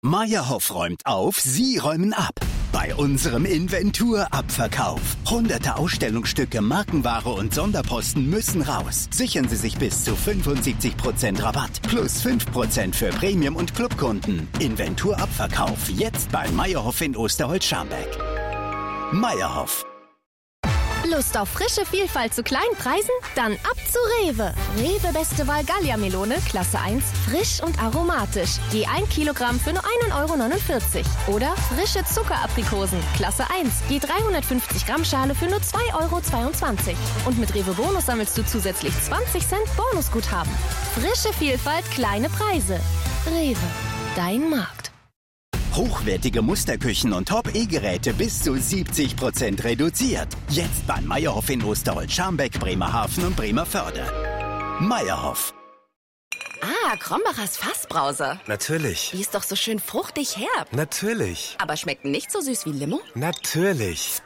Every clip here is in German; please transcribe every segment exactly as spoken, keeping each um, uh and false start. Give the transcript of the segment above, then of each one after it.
Meyerhoff räumt auf, Sie räumen ab. Bei unserem Inventur-Abverkauf. Hunderte Ausstellungsstücke, Markenware und Sonderposten müssen raus. Sichern Sie sich bis zu fünfundsiebzig Prozent Rabatt. Plus fünf Prozent für Premium- und Clubkunden. Inventur-Abverkauf. Jetzt bei Meyerhoff in Osterholz-Scharmbeck. Meyerhoff. Lust auf frische Vielfalt zu kleinen Preisen? Dann ab zu Rewe. Rewe Beste Wahl Gallia-Melone, Klasse eins, frisch und aromatisch. Je ein Kilogramm für nur ein Euro neunundvierzig. Oder frische Zuckeraprikosen, Klasse eins, je dreihundertfünfzig Gramm Schale für nur zwei Euro zweiundzwanzig. Und mit Rewe Bonus sammelst du zusätzlich zwanzig Cent Bonusguthaben. Frische Vielfalt, kleine Preise. Rewe, dein Markt. Hochwertige Musterküchen und Top-E-Geräte bis zu siebzig Prozent reduziert. Jetzt bei Meyerhoff in Osterholz-Scharmbeck, Bremerhaven und Bremervörde. Meyerhoff. Ah, Krombacher Fassbrause. Natürlich. Die ist doch so schön fruchtig herb. Natürlich. Aber schmeckt nicht so süß wie Limo? Natürlich.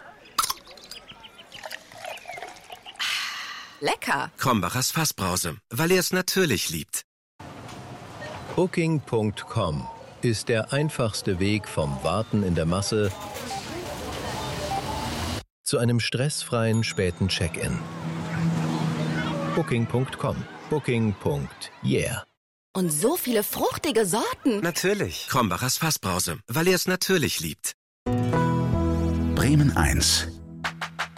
Lecker. Krombachers Fassbrause, weil er es natürlich liebt. Booking Punkt com ist der einfachste Weg vom Warten in der Masse zu einem stressfreien späten Check-in. Booking Punkt com. Booking. Yeah. Und so viele fruchtige Sorten. Natürlich. Krombachers Fassbrause, weil er es natürlich liebt. Bremen eins.